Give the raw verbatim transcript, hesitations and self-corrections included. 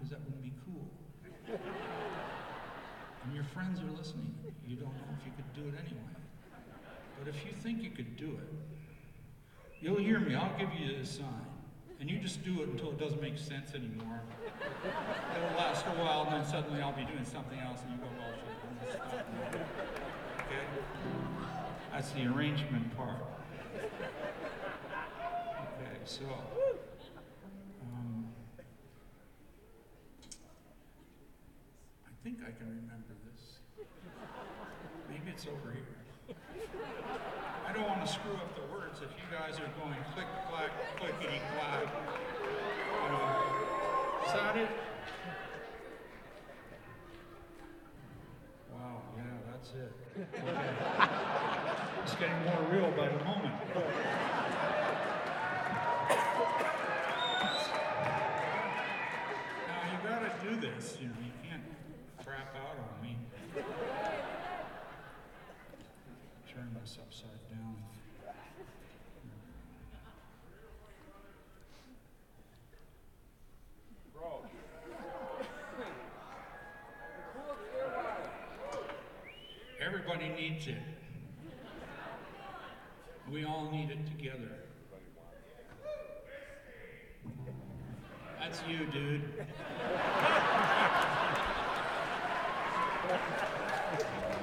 because that wouldn't be cool. And your friends are listening. You don't know if you could do it anyway. But if you think you could do it, you'll hear me. I'll give you a sign. And you just do it until it doesn't make sense anymore. It'll last a while, and then suddenly I'll be doing something else, and you go, well, shit, I'm gonna stop now. Okay? That's the arrangement part. Okay, so, um, I think I can remember this. Maybe it's over here. I don't want to screw up the words if you guys are going click, clack, clickety, clack. You know, is that it? Wow, yeah, that's it. Okay. It's getting more real by the moment. Now, you gotta do this, you know, you can't crap out on me. Turn this upside down. Bro. Everybody needs it. We all need it together. That's you, dude.